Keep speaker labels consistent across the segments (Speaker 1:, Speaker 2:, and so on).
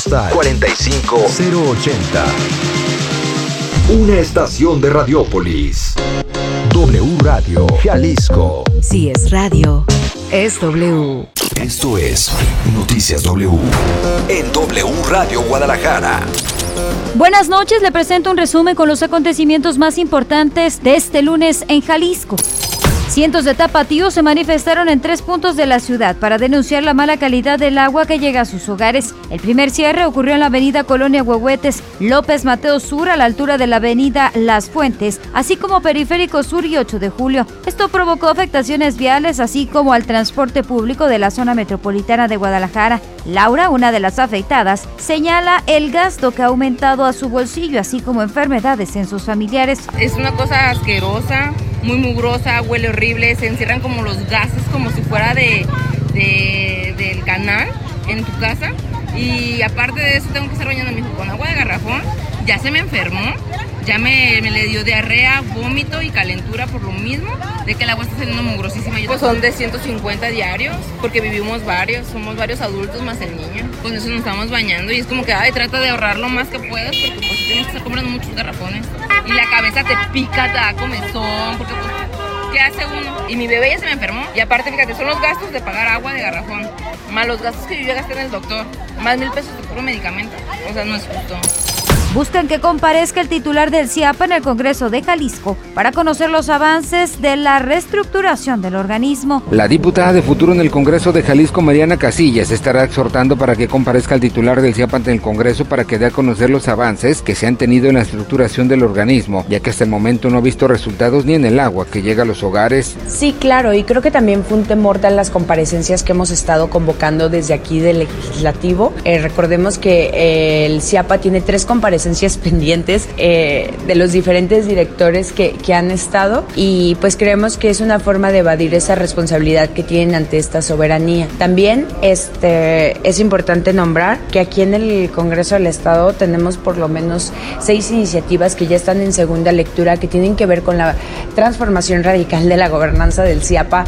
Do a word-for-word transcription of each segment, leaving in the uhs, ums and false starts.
Speaker 1: cuarenta y cinco cero ochenta. Una estación de Radiópolis. W Radio Jalisco.
Speaker 2: Si es radio, es W.
Speaker 1: Esto es Noticias W en W Radio Guadalajara.
Speaker 2: Buenas noches, le presento un resumen con los acontecimientos más importantes de este lunes en Jalisco. Cientos de tapatíos se manifestaron en tres puntos de la ciudad para denunciar la mala calidad del agua que llega a sus hogares. El primer cierre ocurrió en la avenida Colonia Huehuetes, López Mateo Sur, a la altura de la avenida Las Fuentes, así como Periférico Sur y ocho de julio. Esto provocó afectaciones viales, así como al transporte público de la zona metropolitana de Guadalajara. Laura, una de las afectadas, señala el gasto que ha aumentado a su bolsillo, así como enfermedades en sus familiares.
Speaker 3: Es una cosa asquerosa, muy mugrosa, huele horrible, se encierran como los gases, como si fuera de, de del canal en tu casa. Y aparte de eso tengo que estar bañando a mi hijo con agua de garrafón. Ya se me enfermó, ya me, me le dio diarrea, vómito y calentura por lo mismo de que el agua está saliendo mugrosísima. Pues son de ciento cincuenta diarios, porque vivimos varios, somos varios adultos más el niño. Con eso nos estamos bañando y es como que, ay, trata de ahorrar lo más que puedas, porque pues tienes que estar comprando muchos garrafones. Y la cabeza te pica, te da comezón, porque pues, ¿qué hace uno? Y mi bebé ya se me enfermó. Y aparte, fíjate, son los gastos de pagar agua de garrafón, más los gastos que yo ya gasté en el doctor, más mil pesos de puro medicamento. O sea, no es justo.
Speaker 2: Buscan que comparezca el titular del C I A P A en el Congreso de Jalisco para conocer los avances de la reestructuración del organismo.
Speaker 4: La diputada de Futuro en el Congreso de Jalisco, Mariana Casillas, estará exhortando para que comparezca el titular del C I A P A ante el Congreso para que dé a conocer los avances que se han tenido en la estructuración del organismo, ya que hasta el momento no ha visto resultados ni en el agua que llega a los hogares.
Speaker 5: Sí, claro, y creo que también fue un temor de las comparecencias que hemos estado convocando desde aquí del Legislativo. Eh, recordemos que eh, el C I A P A tiene tres comparecencias pendientes eh, de los diferentes directores que, que han estado, y pues creemos que es una forma de evadir esa responsabilidad que tienen ante esta soberanía. También este, es importante nombrar que aquí en el Congreso del Estado tenemos por lo menos seis iniciativas que ya están en segunda lectura, que tienen que ver con la transformación radical de la gobernanza del C I A P A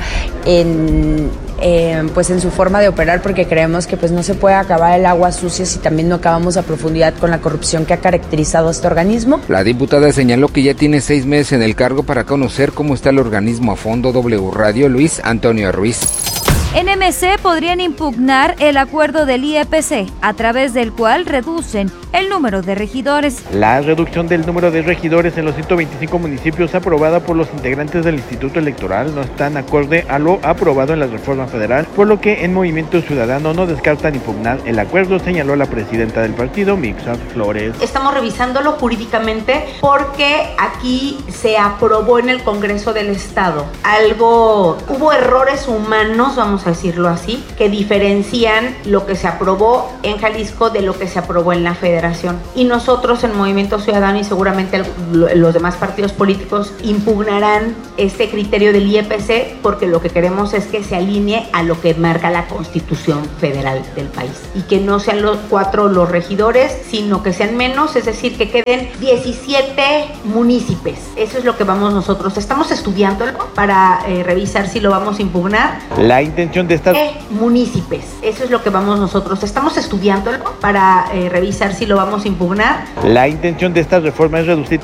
Speaker 5: en Eh, pues en su forma de operar, porque creemos que pues no se puede acabar el agua sucia si también no acabamos a profundidad con la corrupción que ha caracterizado a este organismo.
Speaker 4: La diputada señaló que ya tiene seis meses en el cargo para conocer cómo está el organismo a fondo. W Radio, Luis Antonio Ruiz.
Speaker 2: En M C podrían impugnar el acuerdo del I E P C, a través del cual reducen el número de regidores.
Speaker 6: La reducción del número de regidores en los ciento veinticinco municipios aprobada por los integrantes del Instituto Electoral no están acorde a lo aprobado en la reforma federal, por lo que en Movimiento Ciudadano no descartan impugnar el acuerdo, señaló la presidenta del partido, Mixa Flores.
Speaker 7: Estamos revisándolo jurídicamente porque aquí se aprobó en el Congreso del Estado algo, hubo errores humanos, vamos a decirlo así, que diferencian lo que se aprobó en Jalisco de lo que se aprobó en la Federación. Y nosotros en Movimiento Ciudadano y seguramente el, los demás partidos políticos impugnarán este criterio del I E P C, porque lo que queremos es que se alinee a lo que marca la Constitución Federal del país y que no sean los cuatro los regidores, sino que sean menos, es decir, que queden diecisiete municipios. Eso es lo que vamos nosotros. Estamos estudiándolo para eh, revisar si lo vamos a impugnar.
Speaker 6: La intención de estas
Speaker 7: Eh, municipios. Eso es lo que vamos nosotros. Estamos estudiándolo para eh, revisar si lo vamos a impugnar.
Speaker 6: La intención de esta reforma es reducir